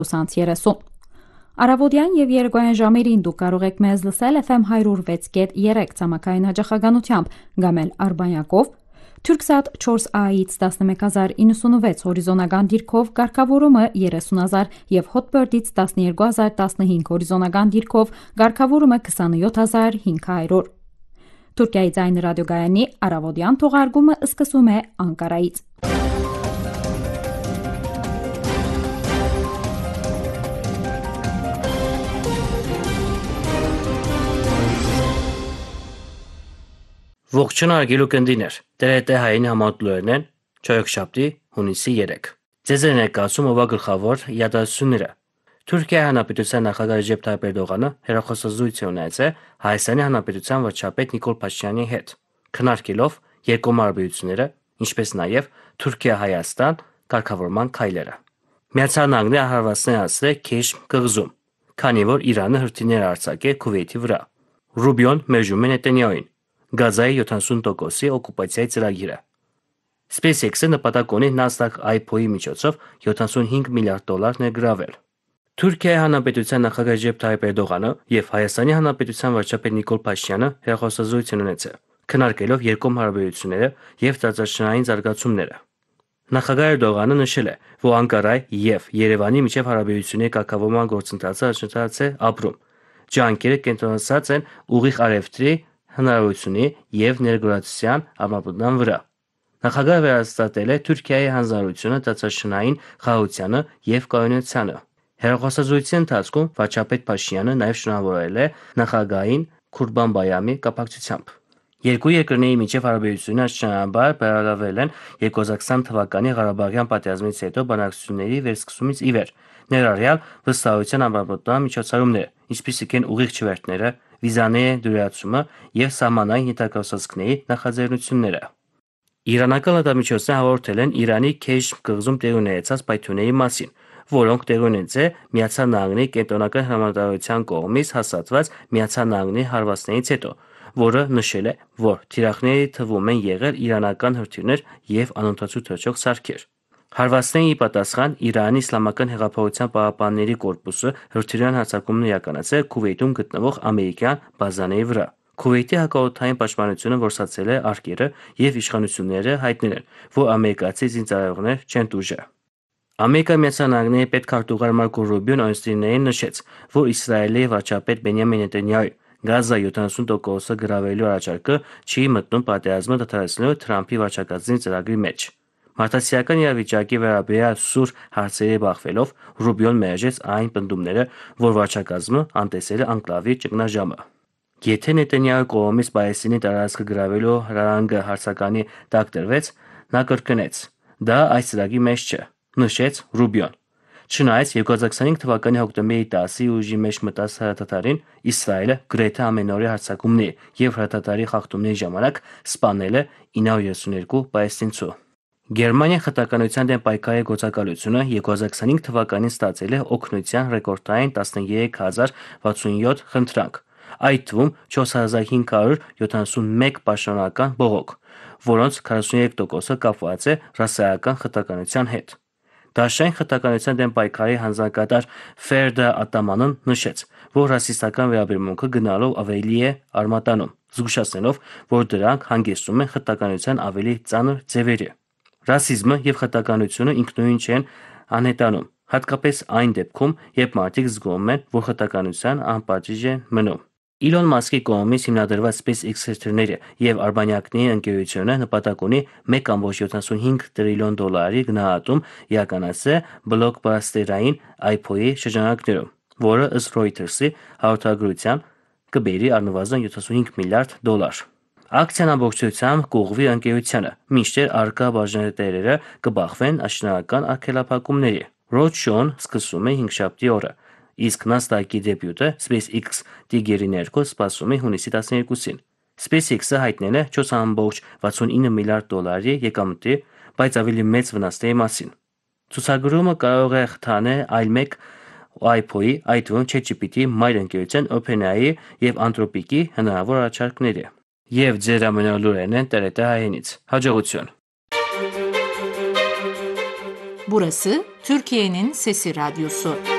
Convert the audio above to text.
+30. Առավոտյան եւ երեկոյան ժամերին դուք կարող եք մեզ լսել FM 106.3 ցամաքային հաճախականությամբ կամ էլ Արբանյակով, Turksat 4A-ից 11096 հորիզոնական դիրքով, կարգավորումը 30000 եւ Hotbird-ից 12015 հորիզոնական դիրքով, կարգավորումը 27500։ Թուրքիայի ձայն ռադիոգայանի առավոտյան թողարկումը սկսում է Անկարայից։ Ողջույն արգելու կնդիներ, TRT հայինի համատլուերն են, չորեքշաբթի հունիսի 3։ Ձեզ է ներկայացում ովա գլխավոր իրադարձությունները։ Թուրքիայի Հանրապետության նախագահ Ռեջեփ Թայիփ Էրդողանը հեռախոսազրույց ունեցել Հայաստանի Հանրապետության վարչապետ Նիկոլ Փաշինյանի հետ, քննարկելով երկկողմ հարաբերությունները, ինչպես նաև Թուրքիա-Հայաստան կարգավորման քայլերը։ Միացյալ Նահանգները հարվածներ հասցրել Քեշմ կղզում, քանի որ Իրանը հրթիռներ արձակել Քուվեյթի վրա։ Ռուբիոն մերժում է Նեթանյահուին Գազայի 70%-ի օկուպացիայի ծրագիրը։ SpaceX-ը նպատակ ունի Nasdaq IPO-ի միջոցով $75 միլիարդ ներգրավել։ Թուրքիայի Հանրապետության նախագահ Ռեջեփ Թայիփ Էրդողանը եւ Հայաստանի Հանրապետության վարչապետ Նիկոլ Փաշինյանը հեռախոսազրույց են ունեցել, քննարկելով երկկողմ հարաբերությունները եւ տարածաշրջանային զարգացումները։ Նախագահ Էրդողանը նշել է, որ Անկարայի եւ Երևանի միջև հարաբերությունների կարգավորման գործընթացը աշխատած է ապրում։ Ջանքերը կենտրոնացած են ուղիղ արևտրի հնարավորությունի եւ ներգրավության ամրապնդման վրա։ Նախագահը վերահսկել է Թուրքիայի հանձնարարությունը տարածաշրջանային խաղաղությանը եւ կայունությանը։ Հեռախոսազրույցի ընթացքում վարչապետ Փաշինյանը նաեւ շնորհավորել է նախագահին Քուրբանբայամի կապակցությամբ։ Երկու երկրների միջև հարաբերությունները աստիճանաբար բարելավել են 2020 թվականի Ղարաբաղյան պատերազմից հետո բանակցությունների վերսկսումից ի վեր, ներառյալ վստահության ամրապնդման միջոցառումները, ինչպիսիք են ուղիղ չվերթները, վիզաների դյուրացումը եւ սահմանային ենթակառուցվածքների նախաձեռնությունները։ Իրանական լրատվամիջոցները հաղորդել են Իրանի Քեշմ կղզում տեղի ունեցած պայթյունների մասին, որոնք տեղի ունեցել Միացյալ Նահանգների կենտրոնական հրամանատարության կողմից հաստատված Միացյալ Նահանգների հարվածներից հետո, որը նշել է, որ թիրախների թվում են եղել իրանական հրթիռներ եւ անօդացու թռչող սարքեր։ Հարվածների պատասխան Իրանի Իսլամական հեղափոխության պահապանների կորպուսը հրթիռային հարձակումներ իրականացրել Քուվեյթում գտնվող ամերիկյան բազաների վրա։ Քուվեյթի հակաօդային պաշտպանությունը որսացել է արկերը եւ իշխանությունները հայտնել են, որ ամերիկացի զինծառայողներ չեն տուժել։ Ամերիկայի Միացյալ Նահանգների պետքարտուղար Մարկո Ռուբիոն օրենսդիրներին նշեց, որ Իսրայելի վարչապետ Բենյամին Նեթանյահուի Գազա 70% գրավելու առաջարկը չի մտնում պատերազմը դադարեցնելու Թրամփի վարչակազմի ծրագրի մեջ։ Մարդասիրական իրավիճակի վերաբերյալ սուր հարցերի բախվելով Ռուբիոն մերժեց այն պնդումները, որ վարչակազմը անտեսել է անկլավի ճգնաժամը։ Եթե Նեթանյահուի կողմից Պալեստինի տարածքը գրավելու հրահանգը հարցականի տակ դրվեց, նա կրկնեց. դա այս ծրագրի մեջ չէ, նշեց Ռուբիոն։ Չնայած 2025 թվականի հոկտեմբերի 10-ի ուժի մեջ մտած հրադադարին Իսրայելը գրեթե ամենօրյա հարձակումների եւ հրադադարի խախտումների ժամանակ սպանել է 932 պալեստինցու։ Գերմանիան խտականության դեմ պայքարի գործակալությունը 2025 թվականին ստացել է օգնության ռեկորդային 13067 խնդրանք, այդ թվում 4571 պաշտոնական բողոք, որոնց 43%-ը կապված է ռասայական խտականության հետ։ Դաշնային խտականության դեմ պայքարի հանձնակատար Ֆերդա Ատամանն նշեց, որ ռասիստական վերաբերմունքը գնալով ավելի է արմատանում, զգուշացնելով, որ դրանք հանգեցնում են խտականության ավելի ծանր ձևերի։ Ռասիզմը եւ խտականությունը ինքնուրույն չեն անհետանում, հատկապես այն դեպքում, երբ մարդիկ զգում են, որ խտականության անպատիժ են մնում։ Իլոն Մասկի կողմից հիմնադրված SpaceX հրթիռների եւ արբանյակների ընկերությունը նպատակ ունի $1.75 տրիլիոն գնահատում իրականացնել բլոկբասթերային IPO-ի շրջանակներում, որը ըստ Reuters-ի հաղորդագրության կբերի առնվազն $75 միլիարդ։ Ակցիան ամբողջությամբ կուղղվի ընկերությանը, մինչդեռ առկա բաժանետերերը կբախվեն աշնանական արգելափակումների։ Roadshow-ն սկսվում է հինգշաբթի օրը, իսկ Nasdaq-ի դեբյուտը SpaceX Tiger-ի ներքո սպասվում է հունիսի 12-ին։ SpaceX-ը հայտնել է $4.69 միլիարդ եկամուտի, բայց ավելի մեծ վնասների մասին։ Ցուցագրումը կարող է խթանել այլ մեկ IPO-ի, այդ թվում ChatGPT-ի մայր ընկերության OpenAI-ի եւ Anthropic-ի հնարավոր առաջարկների։ Եվ ձեր ամենալուրերն են TRT հայերենից։ Hacıoğlu. Burası Türkiye'nin Sesi Radyosu.